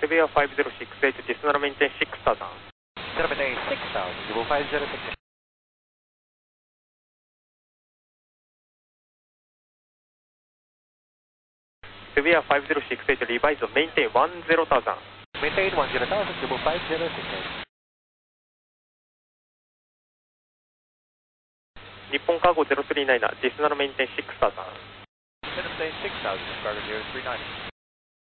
Severe 5068, additional maintenance 6000. Terminate 6000, Eagle 5068. Severe 5068, revise, maintain 10,000. Maintain 10,000, Eagle 5068. 日本カーゴ039、additional maintenance 6000. Maintain 6000, cargo 039.